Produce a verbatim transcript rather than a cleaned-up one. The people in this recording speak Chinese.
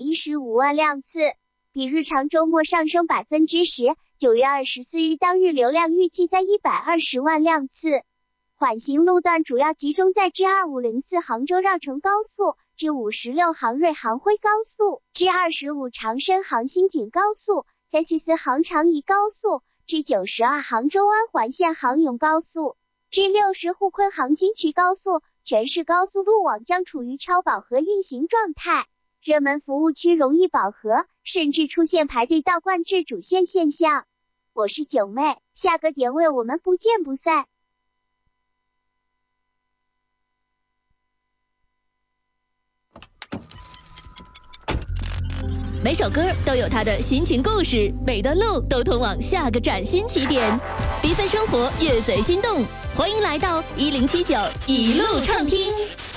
一十五万辆次，比日常周末上升 百分之十。 九月二十四日当日流量预计在一百二十万辆次。缓行路段主要集中在 G 二五零四 杭州绕城高速、G 五十六杭瑞杭徽高速、G 二十五长深杭新景高速、K 十四杭长宜高速、G 九十二杭州安环线杭甬高速、G 六十沪昆杭金渠高速。全市高速路网将处于超饱和运行状态，热门服务区容易饱和，甚至出现排队倒灌至主线现象。我是九妹，下个点位我们不见不散。 每首歌都有它的心情故事，每段路都通往下个崭新起点。缤纷生活，乐随心动，欢迎来到一零七九一路畅听。